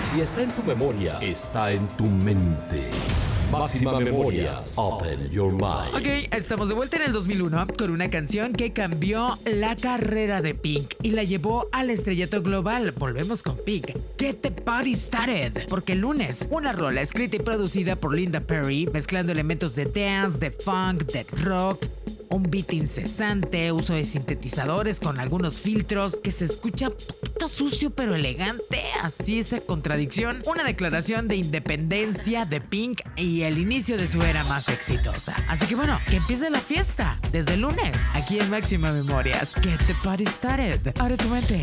Si está en tu memoria, está en tu mente. Máxima Memorias. Open your mind. Ok, estamos de vuelta en el 2001 con una canción que cambió la carrera de Pink y la llevó al estrellato global. Volvemos con Pink. Get the Party Started. Porque el lunes, una rola escrita y producida por Linda Perry, mezclando elementos de dance, de funk, de rock, un beat incesante, uso de sintetizadores con algunos filtros, que se escucha un poquito sucio pero elegante, así esa contradicción, una declaración de independencia de Pink y el inicio de su era más exitosa. Así que bueno, que empiece la fiesta desde el lunes, aquí en Máxima Memorias. Get the Party Started. Abre tu mente.